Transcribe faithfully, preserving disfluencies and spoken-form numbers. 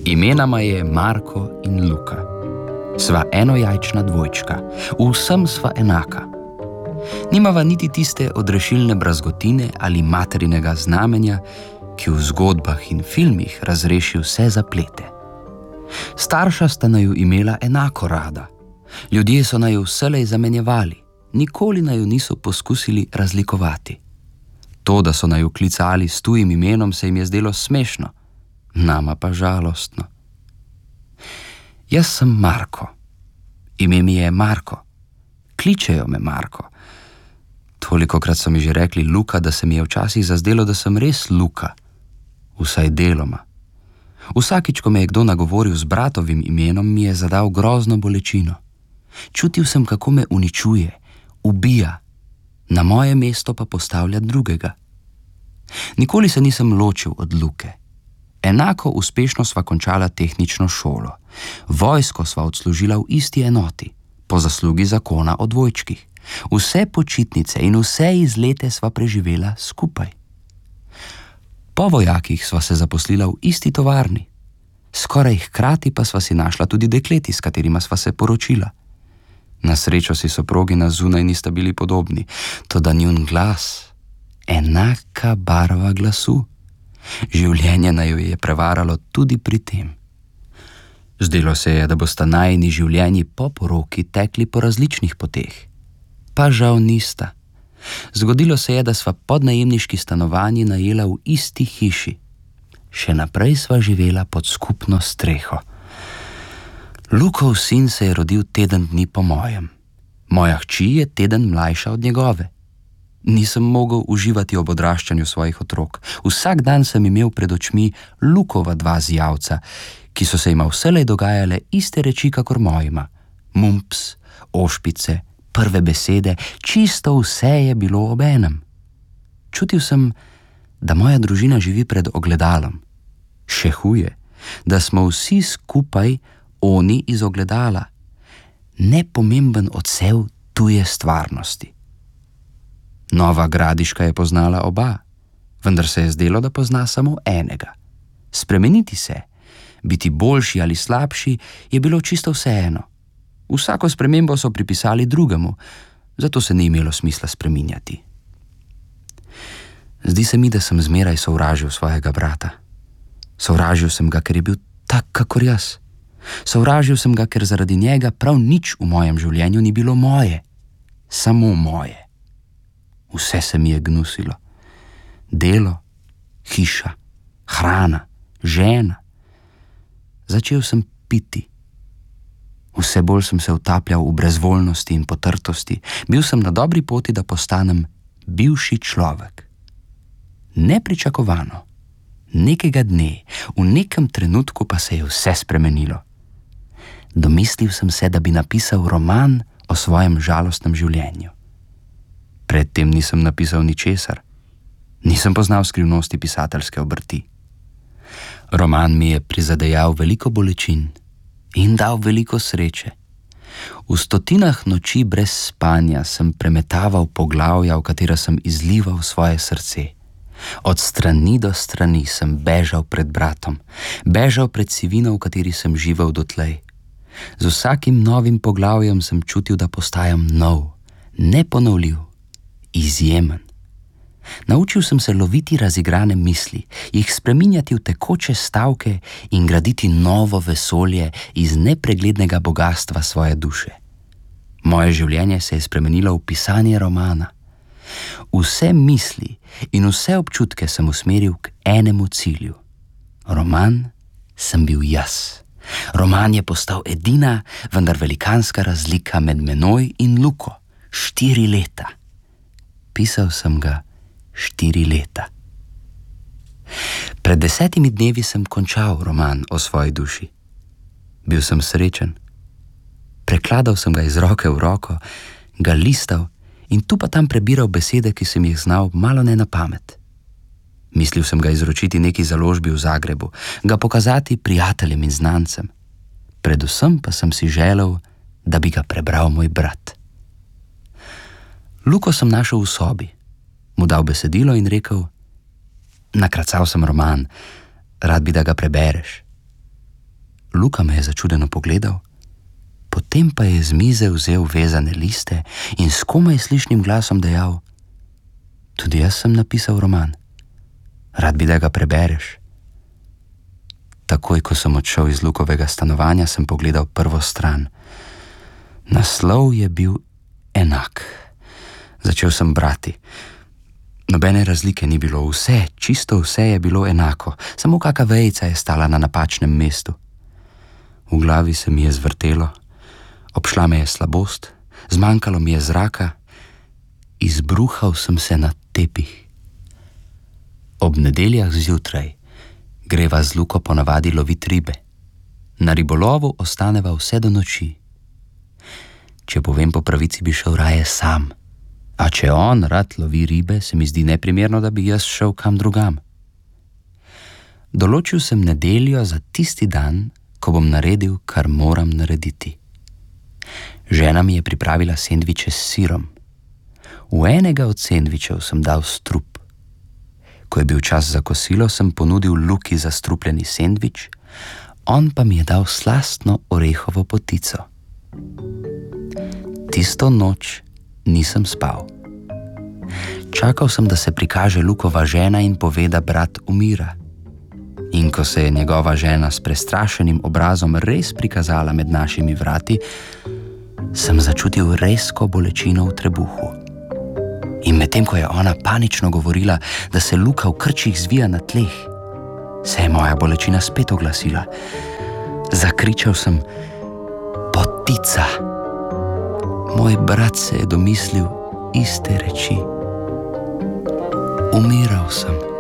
Imenama je Marko in Luka. Sva enojajčna dvojčka, vsem sva enaka. Nimava niti tiste odrešilne brazgotine ali materinega znamenja, ki v zgodbah in filmih razreši vse zaplete. Starša sta naju imela enako rada. Ljudje so naju vselej zamenjevali, nikoli naju niso poskusili razlikovati. To, da so naju klicali s tujim imenom, se jim je zdelo smešno, nama pa žalostno. Jaz sem Marko. Ime mi je Marko. Kličejo me Marko. Tolikokrat so mi že rekli Luka, da se mi je včasih zazdelo, da sem res Luka. Vsaj deloma. Vsakič, ko me je kdo nagovoril z bratovim imenom, mi je zadal grozno bolečino. Čutil sem, kako me uničuje, ubija, na moje mesto pa postavlja drugega. Nikoli se nisem ločil od Luke. Enako uspešno sva končala tehnično šolo. Vojsko sva odslužila v isti enoti, po zaslugi zakona o dvojčkih. Vse počitnice in vse izlete sva preživela skupaj. Po vojakih sva se zaposlila v isti tovarni. Skoraj hkrati pa sva si našla tudi dekleti, s katerima sva se poročila. Na srečo si soprogi na zunaj nista bili podobni, toda njun glas, enaka barva glasu. Življenje naju je prevaralo tudi pri tem. Zdelo se je, da bosta najini življenji po poroki tekli po različnih poteh. Pa žal nista. Zgodilo se je, da sva podnajemniški stanovanji najela v isti hiši. Še naprej sva živela pod skupno streho. Lukov sin se je rodil teden dni po mojem. Moja hči je teden mlajša od njegove. Nisem mogel uživati ob odraščanju svojih otrok. Vsak dan sem imel pred očmi Lukova dva zijavca, ki so se jima vselej dogajale iste reči kakor mojima. Mumps, ošpice, prve besede, čisto vse je bilo obenem. Čutil sem, da moja družina živi pred ogledalom. Še huje, da smo vsi skupaj oni iz ogledala, nepomemben odsev tuje stvarnosti. Nova Gradiška je poznala oba, vendar se je zdelo, da pozna samo enega. Spremeniti se, biti boljši ali slabši, je bilo čisto vseeno. Vsako spremembo so pripisali drugemu, zato se ni imelo smisla spreminjati. Zdi se mi, da sem zmeraj sovražil svojega brata. Sovražil sem ga, ker je bil tak, kakor jaz. Sovražil sem ga, ker zaradi njega prav nič v mojem življenju ni bilo moje. Samo moje. Vse se mi je gnusilo. Delo, hiša, hrana, žena. Začel sem piti. Vse bolj sem se utapljal v brezvoljnosti in potrtosti. Bil sem na dobri poti, da postanem bivši človek. Nepričakovano. Nekega dne, v nekem trenutku pa se je vse spremenilo. Domislil sem se, da bi napisal roman o svojem žalostnem življenju. Predtem nisem napisal ničesar. Nisem poznal skrivnosti pisateljske obrti. Roman mi je prizadejal veliko bolečin in dal veliko sreče. V stotinah noči brez spanja sem premetaval poglavja, v katera sem izlival svoje srce. Od strani do strani sem bežal pred bratom, bežal pred sivino, v kateri sem živel dotlej. Z vsakim novim poglavjem sem čutil, da postajam nov, neponovljiv, izjemen. Naučil sem se loviti razigrane misli, jih spreminjati v tekoče stavke in graditi novo vesolje iz nepreglednega bogastva svoje duše. Moje življenje se je spremenilo v pisanje romana. Vse misli in vse občutke sem usmeril k enemu cilju. Roman sem bil jaz. Roman je postal edina, vendar velikanska razlika med menoj in Luko. Štiri leta. Pisal sem ga štiri leta. Pred desetimi dnevi sem končal roman o svoji duši. Bil sem srečen. Prekladal sem ga iz roke v roko, ga listal in tu pa tam prebiral besede, ki sem jih znal malone na pamet. Mislil sem ga izročiti neki založbi v Zagrebu, ga pokazati prijateljem in znancem. Predvsem pa sem si želel, da bi ga prebral moj brat. Luko sem našel v sobi, mu dal besedilo in rekel: "Nakracal sem roman, rad bi, da ga prebereš." Luka me je začudeno pogledal, potem pa je z mize vzel vezane liste in s komaj slišnim glasom dejal: Tudi jaz sem napisal roman. Rad bi, da ga prebereš. Takoj, ko sem odšel iz Lukovega stanovanja, sem pogledal prvo stran. Naslov je bil enak. Začel sem brati. Nobene razlike ni bilo, vse, čisto vse je bilo enako, samo kaka vejica je stala na napačnem mestu. V glavi se mi je zvrtelo, obšla me je slabost, zmanjkalo mi je zraka, izbruhal sem se na tepih. Ob nedeljah zjutraj greva z Luko ponavadi lovit ribe. Na ribolovu ostaneva vse do noči. Če povem po pravici, bi šel raje sam. A če on rad lovi ribe, se mi zdi neprimerno, da bi jaz šel kam drugam. Določil sem nedeljo za tisti dan, ko bom naredil, kar moram narediti. Žena mi je pripravila sendviče s sirom. V enega od sendvičev sem dal strup. Ko je bil čas za kosilo, sem ponudil Luki zastrupljeni sendvič, on pa mi je dal slastno orehovo potico. Tisto noč nisem spal. Čakal sem, da se prikaže Lukova žena in pove, da brat umira. In ko se je njegova žena s prestrašenim obrazom res prikazala med našimi vrati, sem začutil rezko bolečino v trebuhu. In medtem, ko je ona panično govorila, da se Luka v krčih zvija na tleh, se je moja bolečina spet oglasila. Zakričal sem: Potica! Moj brat se je domislil iste reči. Umiral sem.